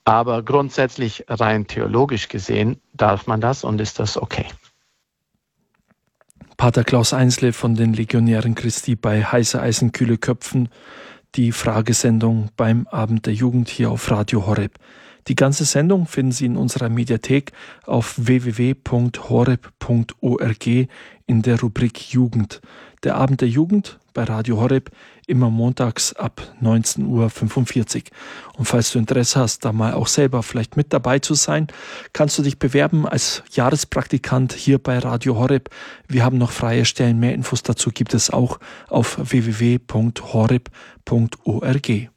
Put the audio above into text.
Aber grundsätzlich, rein theologisch gesehen, darf man das und ist das okay. Pater Klaus Einsle von den Legionären Christi bei Heiße Eisen, kühle Köpfen. Die Fragesendung beim Abend der Jugend hier auf Radio Horeb. Die ganze Sendung finden Sie in unserer Mediathek auf www.horeb.org in der Rubrik Jugend. Der Abend der Jugend bei Radio Horeb immer montags ab 19:45 Uhr. Und falls du Interesse hast, da mal auch selber vielleicht mit dabei zu sein, kannst du dich bewerben als Jahrespraktikant hier bei Radio Horeb. Wir haben noch freie Stellen. Mehr Infos dazu gibt es auch auf www.horeb.org.